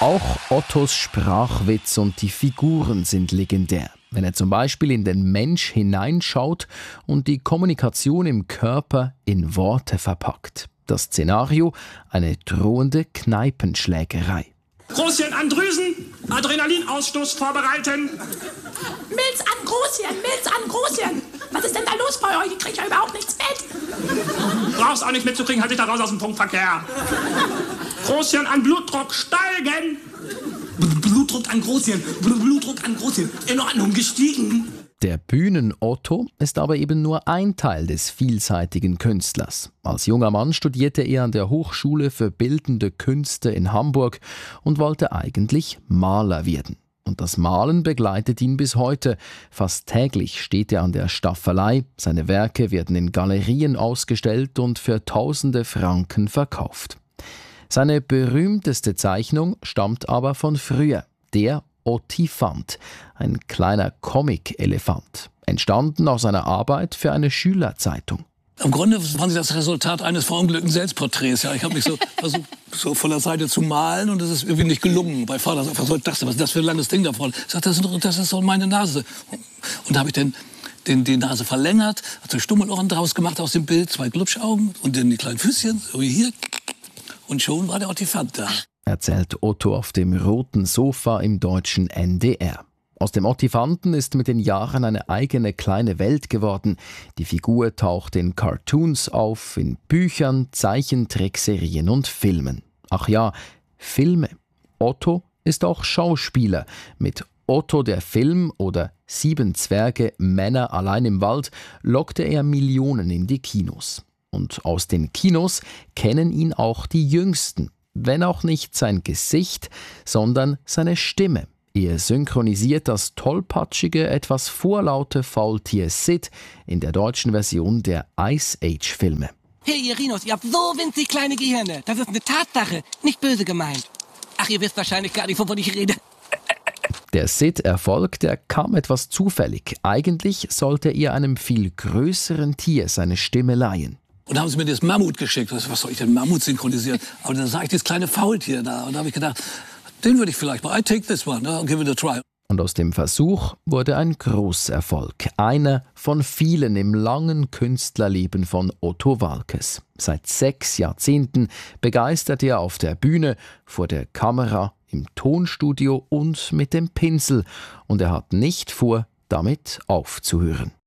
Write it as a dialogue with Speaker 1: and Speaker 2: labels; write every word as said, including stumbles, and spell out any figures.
Speaker 1: Auch Ottos Sprachwitz und die Figuren sind legendär. Wenn er zum Beispiel in den Mensch hineinschaut und die Kommunikation im Körper in Worte verpackt. Das Szenario: eine drohende Kneipenschlägerei.
Speaker 2: Großchen an Drüsen, Adrenalinausstoß vorbereiten.
Speaker 3: Milz an Großchen, Milz an Großchen. Was ist denn da los bei euch? Ich krieg ja überhaupt nichts mit.
Speaker 2: Brauchst auch nicht mitzukriegen, halt dich da raus aus dem Punktverkehr. Großchen an Blutdruck steigen.
Speaker 4: Blutdruck an Großchen, Blutdruck an Großchen. In Ordnung, gestiegen.
Speaker 1: Der Bühnen-Otto ist aber eben nur ein Teil des vielseitigen Künstlers. Als junger Mann studierte er an der Hochschule für Bildende Künste in Hamburg und wollte eigentlich Maler werden. Und das Malen begleitet ihn bis heute. Fast täglich steht er an der Staffelei. Seine Werke werden in Galerien ausgestellt und für tausende Franken verkauft. Seine berühmteste Zeichnung stammt aber von früher, der Ottifant, ein kleiner Comic-Elefant, entstanden aus einer Arbeit für eine Schülerzeitung.
Speaker 5: Im Grunde waren sie das Resultat eines verunglückten Selbstporträts. Ja, ich habe mich so versucht, so von der Seite zu malen und das ist irgendwie nicht gelungen. Mein Vater sagt, was dachte, was ist das für ein langes Ding da vorne? Ich sagte, das ist, das ist so meine Nase. Und da habe ich den, den, die Nase verlängert, hat so Stummelohren draus gemacht aus dem Bild, zwei Glubschaugen und dann die kleinen Füßchen, so wie hier. Und schon war der Ottifant da.
Speaker 1: Erzählt Otto auf dem roten Sofa im deutschen N D R. Aus dem Ottifanten ist mit den Jahren eine eigene kleine Welt geworden. Die Figur taucht in Cartoons auf, in Büchern, Zeichentrickserien und Filmen. Ach ja, Filme. Otto ist auch Schauspieler. Mit Otto der Film oder Sieben Zwerge, Männer allein im Wald lockte er Millionen in die Kinos. Und aus den Kinos kennen ihn auch die Jüngsten. Wenn auch nicht sein Gesicht, sondern seine Stimme. Er synchronisiert das tollpatschige, etwas vorlaute Faultier Sid in der deutschen Version der Ice Age-Filme.
Speaker 6: Hey, ihr Rhinos, ihr habt so winzig kleine Gehirne. Das ist eine Tatsache, nicht böse gemeint. Ach, ihr wisst wahrscheinlich gar nicht, wovon ich rede.
Speaker 1: Der Sid-Erfolg, der kam etwas zufällig. Eigentlich sollte er einem viel größeren Tier seine Stimme leihen.
Speaker 5: Und da haben sie mir das Mammut geschickt. Was soll ich denn Mammut synchronisieren? Aber dann sah ich das kleine Faultier da. Und da habe ich gedacht, den würde ich vielleicht mal, I take this one, I'll give it a try.
Speaker 1: Und aus dem Versuch wurde ein Großerfolg. Einer von vielen im langen Künstlerleben von Otto Waalkes. Seit sechs Jahrzehnten begeistert er auf der Bühne, vor der Kamera, im Tonstudio und mit dem Pinsel. Und er hat nicht vor, damit aufzuhören.